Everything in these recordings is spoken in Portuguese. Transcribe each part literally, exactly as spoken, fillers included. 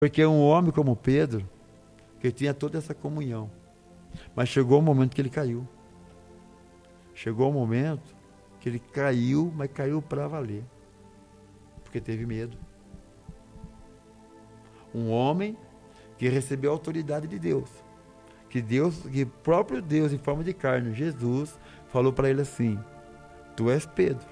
Porque um homem como Pedro, que tinha toda essa comunhão, mas chegou o momento que ele caiu. Chegou o momento que ele caiu, mas caiu para valer. Porque teve medo. Um homem que recebeu a autoridade de Deus. Que Deus, que próprio Deus, em forma de carne, Jesus, falou para ele assim: tu és Pedro.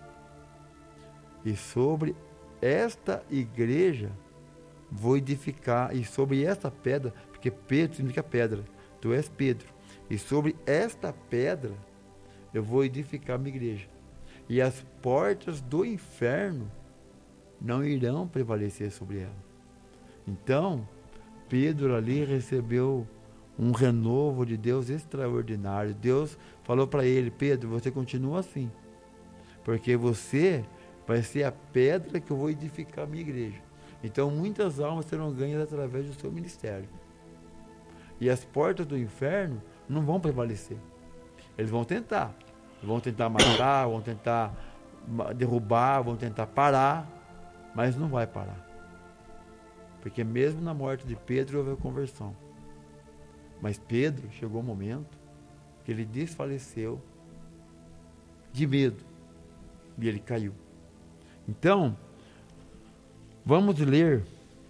E sobre esta igreja vou edificar, e sobre esta pedra, porque Pedro significa pedra, tu és Pedro. E sobre esta pedra eu vou edificar minha igreja. E as portas do inferno não irão prevalecer sobre ela. Então, Pedro ali recebeu um renovo de Deus extraordinário. Deus falou para ele: Pedro, você continua assim, porque você vai ser a pedra que eu vou edificar a minha igreja. Então, muitas almas serão ganhas através do seu ministério. E as portas do inferno não vão prevalecer. Eles vão tentar. Vão tentar matar, vão tentar derrubar, vão tentar parar, mas não vai parar. Porque mesmo na morte de Pedro houve a conversão. Mas Pedro, chegou o momento que ele desfaleceu de medo e ele caiu. Então, vamos ler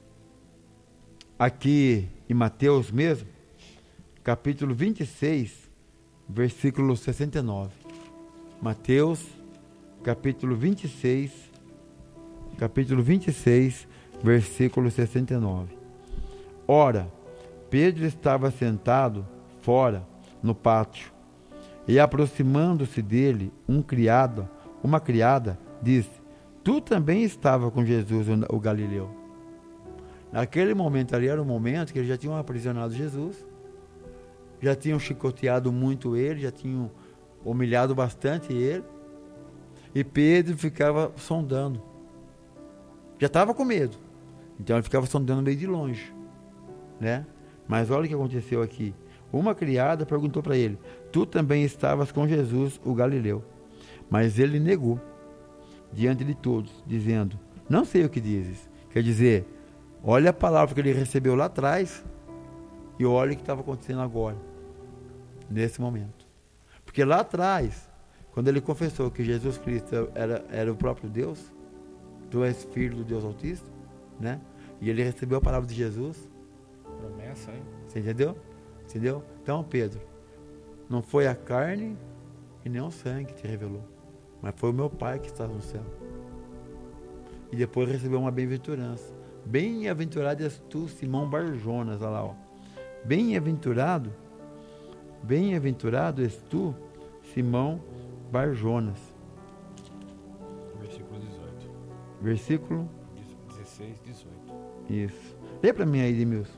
aqui em Mateus mesmo, capítulo vinte e seis, versículo sessenta e nove. Mateus, capítulo vinte e seis, capítulo vinte e seis, versículo sessenta e nove. Ora, Pedro estava sentado fora, no pátio, e aproximando-se dele, um criado, uma criada, disse: tu também estava com Jesus, o Galileu. Naquele momento ali era o momento que eles já tinham aprisionado Jesus, já tinham chicoteado muito ele, já tinham humilhado bastante ele, e Pedro ficava sondando. Já estava com medo, então ele ficava sondando meio de longe, né? Mas olha o que aconteceu aqui. Uma criada perguntou para ele: tu também estavas com Jesus, o Galileu? Mas ele negou diante de todos, dizendo: não sei o que dizes. Quer dizer, olha a palavra que ele recebeu lá atrás e olha o que estava acontecendo agora, nesse momento. Porque lá atrás, quando ele confessou que Jesus Cristo era, era o próprio Deus, tu és filho do Deus Altíssimo, né? E ele recebeu a palavra de Jesus. Promessa, hein? Você entendeu? Entendeu? Então, Pedro, não foi a carne e nem o sangue que te revelou, mas foi o meu Pai que está no céu. E depois recebeu uma bem-aventurança. Bem-aventurado és tu, Simão Barjonas, olha lá, ó. Bem-aventurado, bem-aventurado és tu, Simão Barjonas. Versículo dezoito. Versículo dezesseis, dezoito. Isso. Lê para mim aí, Edmilson.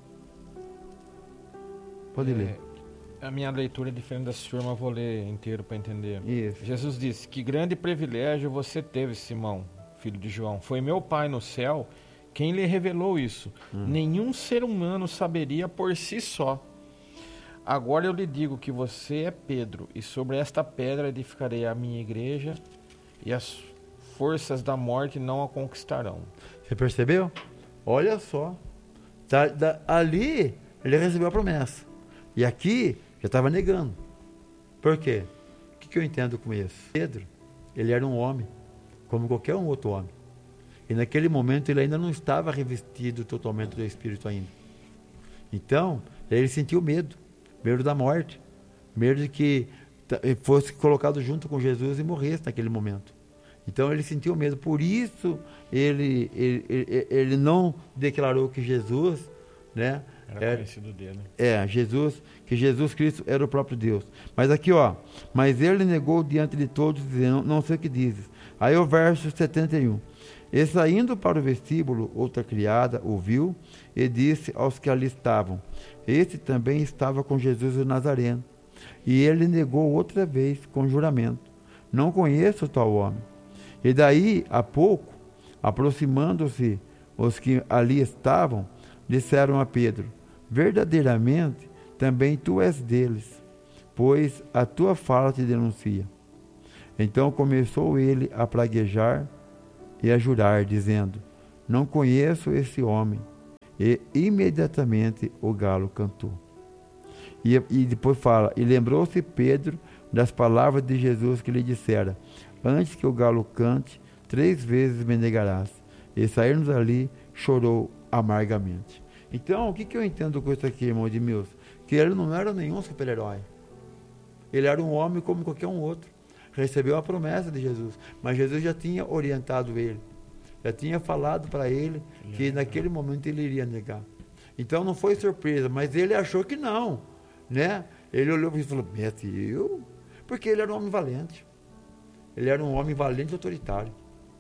Pode é, ler. A minha leitura é diferente da sua, mas vou ler inteiro para entender. Isso. Jesus disse: que grande privilégio você teve, Simão, filho de João. Foi meu Pai no céu quem lhe revelou isso. Hum. Nenhum ser humano saberia por si só. Agora eu lhe digo que você é Pedro, e sobre esta pedra edificarei a minha igreja, e as forças da morte não a conquistarão. Você percebeu? Olha só. Tá, da, ali ele recebeu a promessa. E aqui já estava negando. Por quê? O que, que eu entendo com isso? Pedro, ele era um homem, como qualquer um outro homem. E naquele momento ele ainda não estava revestido totalmente do Espírito ainda. Então, ele sentiu medo. Medo da morte. Medo de que fosse colocado junto com Jesus e morresse naquele momento. Então ele sentiu medo. Por isso ele, ele, ele, ele não declarou que Jesus, né, era, era conhecido dele. É, Jesus, que Jesus Cristo era o próprio Deus. Mas aqui, ó, mas ele negou diante de todos, dizendo: não sei o que dizes. Aí o verso setenta e um. E saindo para o vestíbulo, outra criada ouviu e disse aos que ali estavam: este também estava com Jesus o Nazareno. E ele negou outra vez com juramento: não conheço tal homem. E daí a pouco, aproximando-se os que ali estavam, disseram a Pedro: verdadeiramente também tu és deles, pois a tua fala te denuncia. Então começou ele a praguejar e a jurar, dizendo: não conheço esse homem. E imediatamente o galo cantou. E, e depois fala, e lembrou-se Pedro das palavras de Jesus que lhe dissera, antes que o galo cante, três vezes me negarás. E saímos dali, chorou amargamente. Então, o que, que eu entendo com isso aqui, irmão Edmilson? Que ele não era nenhum super-herói. Ele era um homem como qualquer um outro. Recebeu a promessa de Jesus, mas Jesus já tinha orientado ele. Já tinha falado para ele que naquele momento ele iria negar. Então não foi surpresa, mas ele achou que não, né? Ele olhou e falou, mestre, eu... Porque ele era um homem valente. Ele era um homem valente e autoritário.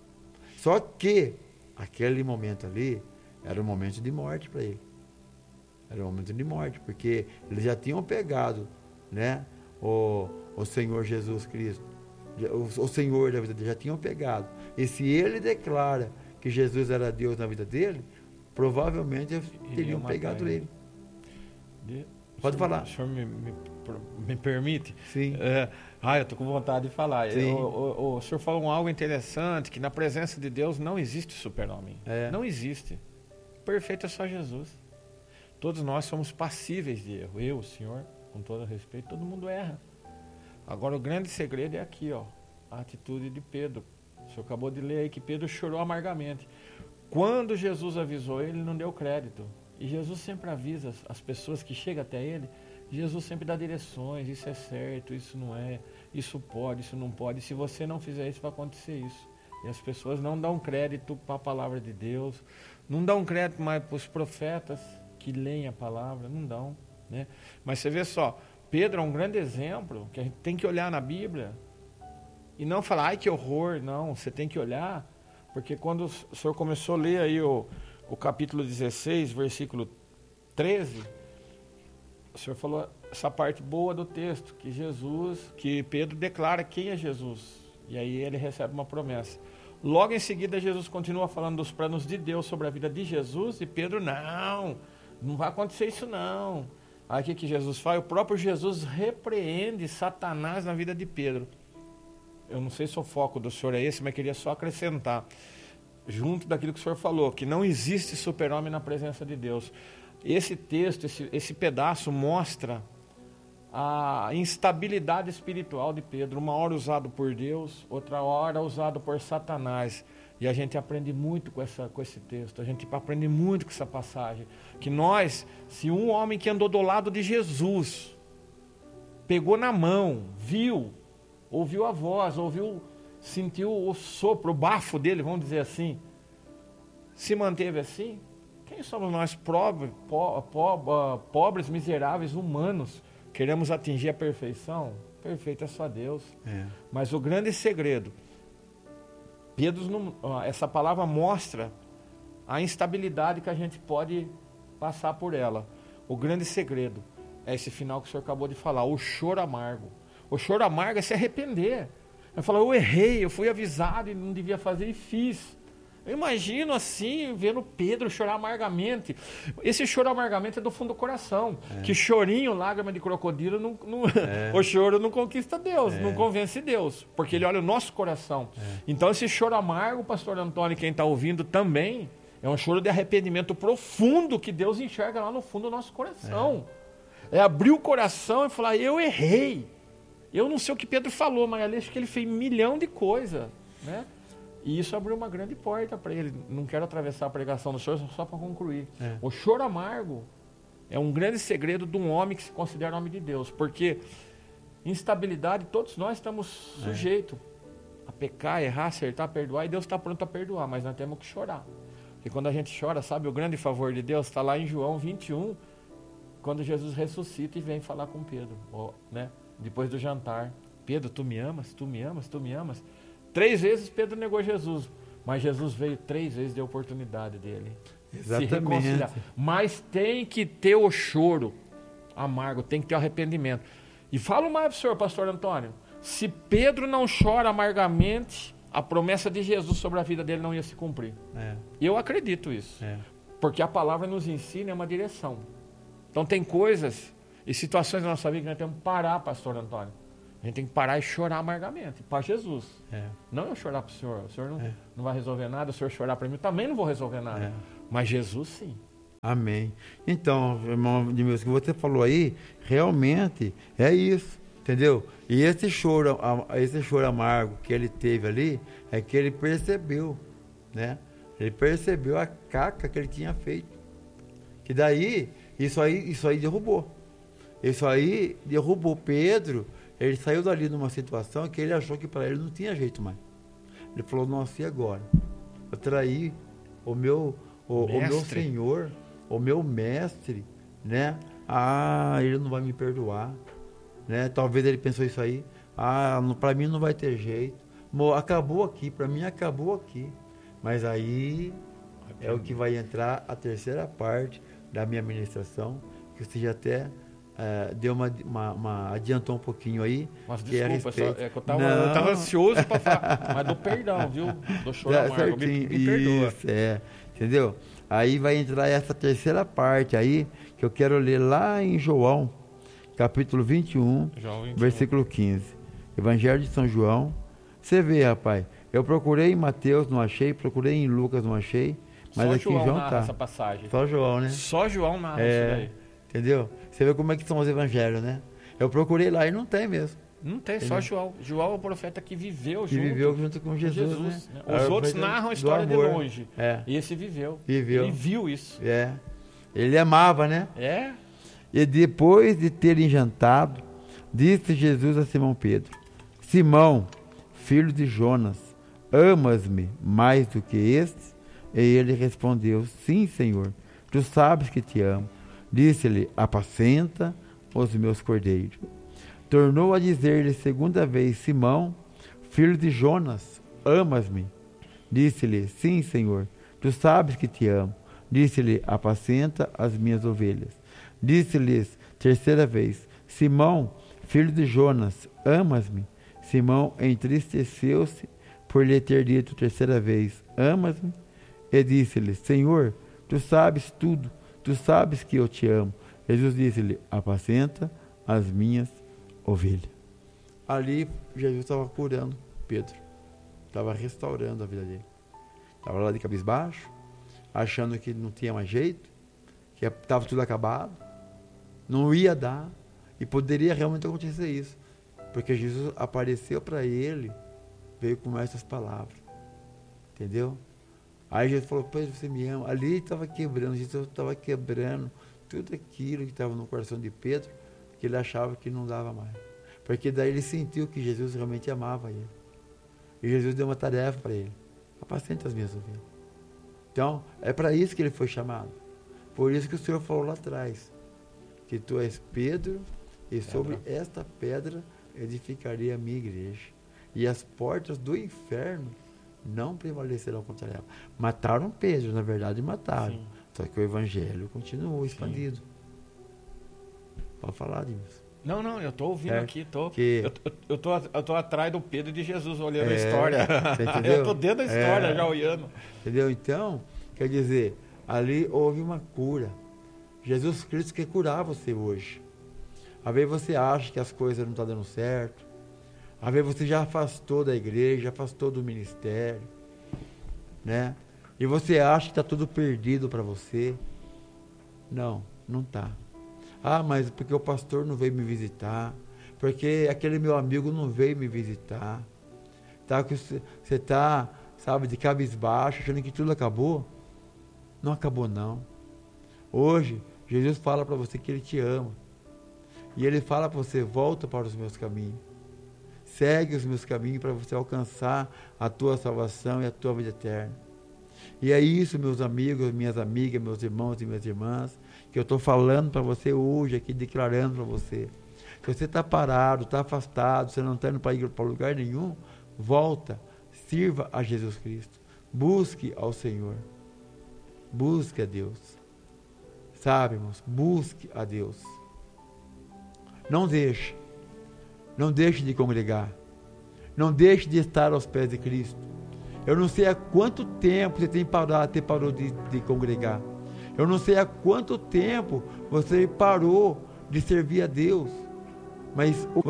Só que, aquele momento ali, era um momento de morte para ele. Era um momento de morte, porque eles já tinham pegado, né, o, o Senhor Jesus Cristo. O, o Senhor da vida dele, já tinham pegado. E se ele declara que Jesus era Deus na vida dele, provavelmente eles teriam pegado ele. De... Pode o falar. O senhor me, me, me permite? Sim. É, ah, eu estou com vontade de falar. Sim. O, o, o senhor falou algo interessante, que na presença de Deus não existe super-homem. É. Não existe. Perfeito é só Jesus. Todos nós somos passíveis de erro. Eu, o senhor, com todo respeito, todo mundo erra. Agora o grande segredo é aqui, ó, a atitude de Pedro. O senhor acabou de ler aí que Pedro chorou amargamente. Quando Jesus avisou ele, ele não deu crédito. E Jesus sempre avisa as pessoas que chegam até ele. Jesus sempre dá direções, isso é certo, isso não é, isso pode, isso não pode. Se você não fizer isso, vai acontecer isso. E as pessoas não dão crédito para a palavra de Deus, não dão crédito mais para os profetas que leem a palavra, não dão, né? Mas você vê só, Pedro é um grande exemplo, que a gente tem que olhar na Bíblia e não falar, ai que horror, não, você tem que olhar, porque quando o senhor começou a ler aí o, o capítulo dezesseis, versículo treze, o senhor falou essa parte boa do texto, que Jesus, que Pedro declara quem é Jesus, e aí ele recebe uma promessa. Logo em seguida Jesus continua falando dos planos de Deus sobre a vida de Jesus, e Pedro, não, não vai acontecer isso não. Aí o que, que Jesus faz? O próprio Jesus repreende Satanás na vida de Pedro. Eu não sei se o foco do senhor é esse, mas queria só acrescentar, junto daquilo que o senhor falou, que não existe super-homem na presença de Deus. Esse texto, esse, esse pedaço mostra a instabilidade espiritual de Pedro, uma hora usado por Deus, outra hora usado por Satanás. E a gente aprende muito com, essa, com esse texto, a gente aprende muito com essa passagem, que nós, se um homem que andou do lado de Jesus, pegou na mão, viu, ouviu a voz, ouviu, sentiu o sopro, o bafo dele, vamos dizer assim, se manteve assim, quem somos nós, pobres, po, po, pobres miseráveis, humanos, queremos atingir a perfeição? Perfeito é só Deus. É. Mas o grande segredo, Pedro não, essa palavra mostra a instabilidade que a gente pode passar por ela. O grande segredo é esse final que o senhor acabou de falar, o choro amargo. O choro amargo é se arrepender. Eu falo, eu errei, eu fui avisado e não devia fazer e fiz. Eu imagino assim, vendo Pedro chorar amargamente. Esse choro amargamente é do fundo do coração. É. Que chorinho, lágrima de crocodilo, não, não, é. O choro não conquista Deus, é. Não convence Deus. Porque ele olha o nosso coração. É. Então esse choro amargo, pastor Antônio, quem está ouvindo também, é um choro de arrependimento profundo que Deus enxerga lá no fundo do nosso coração. É, é abrir o coração e falar, eu errei. Eu não sei o que Pedro falou, mas ali acho que ele fez um milhão de coisas, né? E isso abriu uma grande porta para ele. Não quero atravessar a pregação do senhor, só para concluir. É. O choro amargo é um grande segredo de um homem que se considera homem de Deus. Porque instabilidade, todos nós estamos sujeitos é. a pecar, errar, acertar, perdoar. E Deus está pronto a perdoar, mas nós temos que chorar. Porque quando a gente chora, sabe, o grande favor de Deus está lá em João vinte e um, quando Jesus ressuscita e vem falar com Pedro, ó, né? Depois do jantar. Pedro, tu me amas? Tu me amas? Tu me amas? Três vezes Pedro negou Jesus, mas Jesus veio três vezes de oportunidade dele. Exatamente. Se reconciliar. Mas tem que ter o choro amargo, tem que ter o arrependimento. E falo mais para o senhor, pastor Antônio, se Pedro não chora amargamente, a promessa de Jesus sobre a vida dele não ia se cumprir. É. Eu acredito isso. É. Porque a palavra nos ensina uma direção. Então tem coisas e situações na nossa vida que nós temos que parar, pastor Antônio. A gente tem que parar e chorar amargamente para Jesus. É. Não eu chorar para o senhor. O senhor não, é. não vai resolver nada. O senhor chorar para mim, eu também não vou resolver nada. É. Mas Jesus sim. Amém. Então, irmão de meus, o que você falou aí, realmente é isso, entendeu? E esse choro, esse choro amargo que ele teve ali, é que ele percebeu, né? Ele percebeu a caca que ele tinha feito. Que daí, isso aí, isso aí derrubou. Isso aí derrubou Pedro. Ele saiu dali numa situação que ele achou que para ele não tinha jeito mais. Ele falou, nossa, e agora? Eu traí o meu, o, o meu Senhor, o meu mestre, né? Ah, ele não vai me perdoar, né? Talvez ele pensou isso aí. Ah, para mim não vai ter jeito. Acabou aqui, para mim acabou aqui. Mas aí é o que vai entrar a terceira parte da minha ministração, que você já até uh, deu uma, uma, uma adiantou um pouquinho aí. Mas que desculpa, é, respeito... só, é que eu tava, eu tava ansioso para falar, mas do perdão, viu? Do choro é, amargo, me, me perdoa. Isso, é, entendeu? Aí vai entrar essa terceira parte aí, que eu quero ler lá em João, capítulo vinte e um, João vinte e um. Versículo quinze. Evangelho de São João. Você vê, rapaz, eu procurei em Mateus, não achei, procurei em Lucas, não achei, mas Só aqui João João narra tá. essa passagem. Só João, né? Só João narra é, isso daí. Entendeu? Você vê como é que são os evangelhos, né? Eu procurei lá e não tem mesmo. Não tem, entendeu? Só João. João é o profeta que viveu que junto. Que viveu junto com Jesus, com Jesus né? né? Os outros narram a história de longe. É. E esse viveu. Viveu. Ele viu isso. É. Ele amava, né? É. E depois de terem jantado, disse Jesus a Simão Pedro: Simão, filho de Jonas, amas-me mais do que estes? E ele respondeu: Sim, Senhor, tu sabes que te amo. Disse-lhe: Apacenta os meus cordeiros. Tornou a dizer-lhe segunda vez: Simão, filho de Jonas, amas-me? Disse-lhe: Sim, Senhor, tu sabes que te amo. Disse-lhe: Apacenta as minhas ovelhas. Disse-lhes terceira vez: Simão, filho de Jonas, amas-me? Simão entristeceu-se por lhe ter dito terceira vez: Amas-me? E disse-lhe: Senhor, tu sabes tudo, tu sabes que eu te amo. Jesus disse-lhe: Apacenta as minhas ovelhas. Ali Jesus estava curando Pedro, estava restaurando a vida dele. Estava lá de cabisbaixo, achando que não tinha mais jeito, que estava tudo acabado, não ia dar, e poderia realmente acontecer isso, porque Jesus apareceu para ele, veio com essas palavras, entendeu? Aí Jesus falou: Pedro, você me ama. Ali estava quebrando, Jesus estava quebrando tudo aquilo que estava no coração de Pedro, que ele achava que não dava mais, porque daí ele sentiu que Jesus realmente amava ele, e Jesus deu uma tarefa para ele: apacenta as minhas ovelhas. Então, é para isso que ele foi chamado. Por isso que o Senhor falou lá atrás, que tu és Pedro, e sobre pedra. esta pedra edificaria a minha igreja, e as portas do inferno não prevalecerão contra ela. Mataram Pedro, na verdade mataram. Sim. Só que o evangelho continuou expandido. Sim. Pode falar, Dimas. Não, não, eu estou ouvindo é, aqui, tô, que... eu, eu, eu, tô, eu tô atrás do Pedro e de Jesus, olhando é, a história. Entendeu? Eu estou dentro da história, é, já olhando. Entendeu? Então, quer dizer, ali houve uma cura. Jesus Cristo quer curar você hoje. Às vezes você acha que as coisas não estão dando certo. Às vezes você já afastou da igreja, já afastou do ministério, né? E você acha que está tudo perdido para você. Não, não está. Ah, mas porque o pastor não veio me visitar, porque aquele meu amigo não veio me visitar. Tá, que você está, sabe, de cabisbaixo, achando que tudo acabou. Não acabou, não. Hoje, Jesus fala para você que Ele te ama. E Ele fala para você: volta para os meus caminhos. Segue os meus caminhos para você alcançar a tua salvação e a tua vida eterna. E é isso, meus amigos, minhas amigas, meus irmãos e minhas irmãs, que eu estou falando para você hoje, aqui declarando para você. Se você está parado, está afastado, você não está indo para lugar nenhum, volta, sirva a Jesus Cristo. Busque ao Senhor. Busque a Deus. Sabe, irmãos? Busque a Deus. Não deixe. Não deixe de congregar. Não deixe de estar aos pés de Cristo. Eu não sei há quanto tempo você tem parado, você parou de, de congregar. Eu não sei há quanto tempo você parou de servir a Deus. Mas